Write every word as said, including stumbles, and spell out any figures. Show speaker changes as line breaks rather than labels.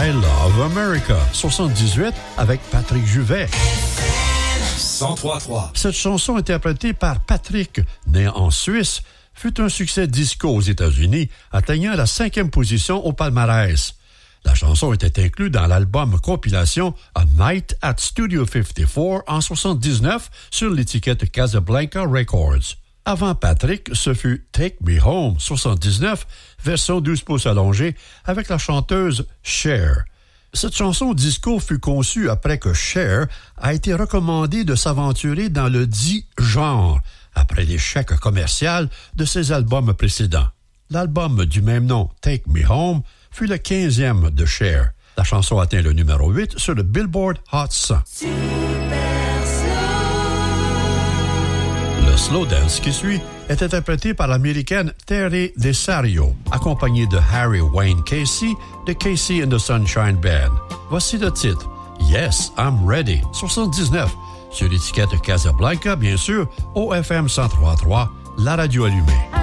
I Love America, soixante-dix-huit, avec Patrick Juvet.
cent trois trois.
Cette chanson interprétée par Patrick, né en Suisse, fut un succès disco aux États-Unis, atteignant la cinquième position au palmarès. La chanson était inclue dans l'album compilation A Night at Studio cinquante-quatre en soixante-dix-neuf sur l'étiquette Casablanca Records. Avant Patrick, ce fut Take Me Home, soixante-dix-neuf, version douze pouces allongée, avec la chanteuse Cher. Cette chanson disco fut conçue après que Cher a été recommandée de s'aventurer dans le dit genre, après l'échec commercial de ses albums précédents. L'album du même nom, Take Me Home, fut le quinzième de Cher. La chanson atteint le numéro huit sur le Billboard Hot cent. Le slow dance qui suit est interprété par l'américaine Terry DeSario, accompagnée de Harry Wayne Casey de Casey and the Sunshine Band. Voici le titre, Yes, I'm Ready, soixante-dix-neuf, sur l'étiquette Casablanca, bien sûr, O F M cent trois point trois, la radio allumée.